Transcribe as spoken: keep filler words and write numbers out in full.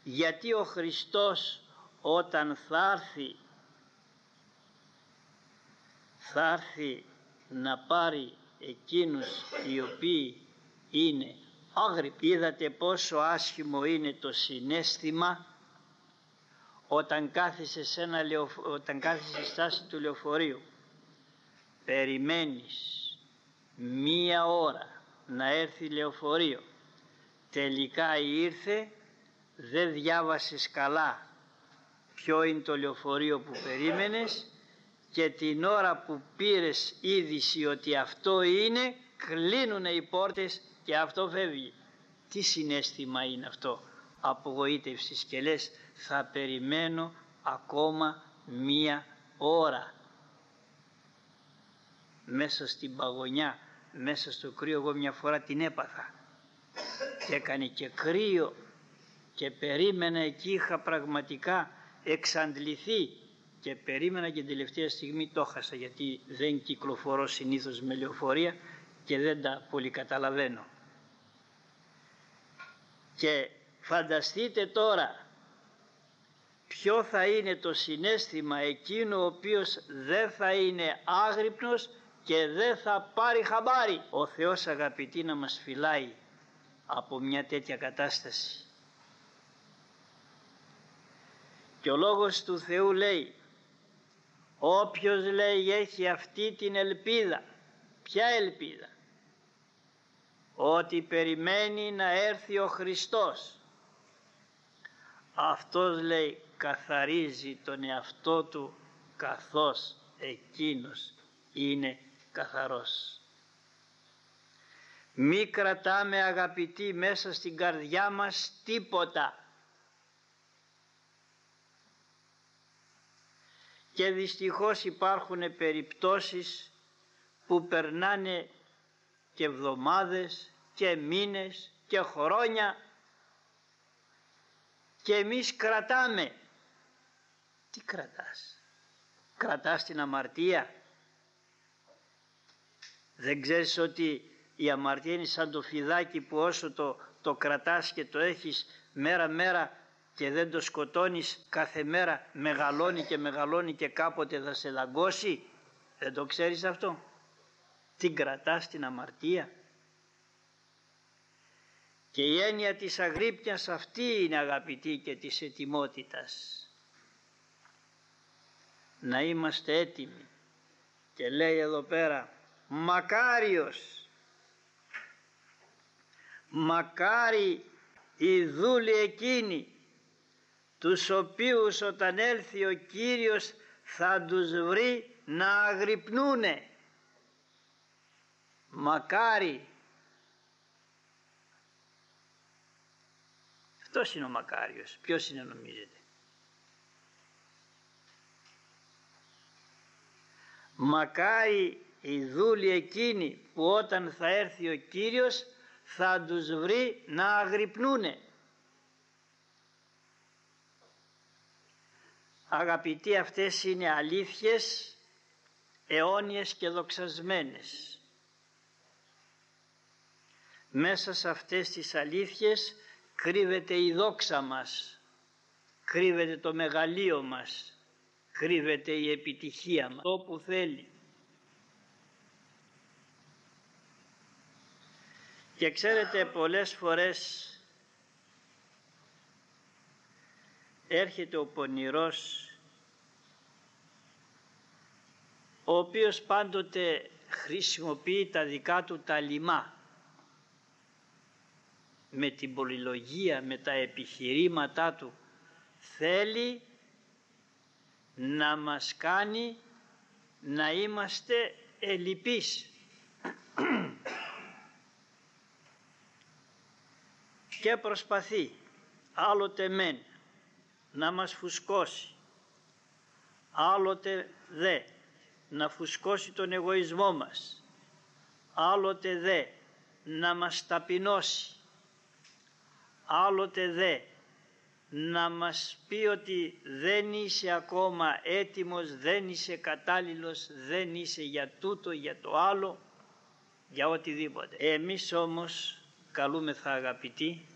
γιατί ο Χριστός όταν θα έρθει, θα έρθει να πάρει εκείνους οι οποίοι είναι άγρυπνοι. Είδατε πόσο άσχημο είναι το συναίσθημα όταν κάθεσαι, σε ένα λεωφ... όταν κάθεσαι στη στάση του λεωφορείου, περιμένεις μία ώρα να έρθει λεωφορείο, τελικά ήρθε, δεν διάβασες καλά ποιο είναι το λεωφορείο που περίμενες και την ώρα που πήρες είδηση ότι αυτό είναι, κλείνουν οι πόρτες και αυτό φεύγει. Τι συναίσθημα είναι αυτό? Απογοήτευσης, και λες θα περιμένω ακόμα μία ώρα μέσα στην παγωνιά, μέσα στο κρύο. Εγώ μια φορά την έπαθα και έκανε και κρύο και περίμενα εκεί, είχα πραγματικά εξαντληθεί και περίμενα και την τελευταία στιγμή το χάσα, γιατί δεν κυκλοφορώ συνήθως με λεωφορεία και δεν τα πολύ καταλαβαίνω. Και φανταστείτε τώρα ποιο θα είναι το συναίσθημα εκείνο ο οποίος δεν θα είναι άγρυπνος και δεν θα πάρει χαμπάρι. Ο Θεός, αγαπητοί, να μας φυλάει από μια τέτοια κατάσταση. Και ο Λόγος του Θεού λέει, όποιος λέει έχει αυτή την ελπίδα. Ποια ελπίδα? Ότι περιμένει να έρθει ο Χριστός. Αυτός, λέει, καθαρίζει τον εαυτό του καθώς εκείνος είναι καθαρός. Μη κρατάμε, αγαπητοί, μέσα στην καρδιά μας τίποτα. Και δυστυχώς υπάρχουν περιπτώσεις που περνάνε και εβδομάδες και μήνες και χρόνια και εμείς κρατάμε. Τι κρατάς? Κρατάς την αμαρτία? Δεν ξέρεις ότι η αμαρτία είναι σαν το φιδάκι που όσο το, το κρατάς και το έχεις μέρα μέρα και δεν το σκοτώνεις, κάθε μέρα μεγαλώνει και μεγαλώνει και κάποτε θα σε δαγκώσει? Δεν το ξέρεις αυτό? Την κρατάς την αμαρτία? Και η έννοια της αγρύπνιας αυτή είναι, αγαπητοί, και της ετοιμότητας. Να είμαστε έτοιμοι. Και λέει εδώ πέρα, μακάριος, μακάρι οι δούλοι εκείνοι, τους οποίους όταν έλθει ο Κύριος θα τους βρει να αγρυπνούνε. Μακάρι. Αυτός είναι ο μακάριος. Ποιος είναι, νομίζετε? Μακάρι οι δούλοι εκείνοι που όταν θα έρθει ο Κύριος θα τους βρει να αγρυπνούνε. Αγαπητοί, αυτές είναι αλήθειες αιώνιες και δοξασμένες. Μέσα σε αυτές τις αλήθειες κρύβεται η δόξα μας, κρύβεται το μεγαλείο μας, κρύβεται η επιτυχία μας, το που θέλει. Και ξέρετε, πολλές φορές έρχεται ο πονηρός, ο οποίος πάντοτε χρησιμοποιεί τα δικά του τα λιμά, με την πολυλογία, με τα επιχειρήματά του, θέλει να μας κάνει να είμαστε ελλειπείς. Και προσπαθεί άλλοτε μεν να μας φουσκώσει, άλλοτε δε να φουσκώσει τον εγωισμό μας, άλλοτε δε να μας ταπεινώσει, άλλοτε δε να μας πει ότι δεν είσαι ακόμα έτοιμος, δεν είσαι κατάλληλος, δεν είσαι για τούτο, για το άλλο, για οτιδήποτε. Εμείς όμως καλούμεθα, αγαπητοί,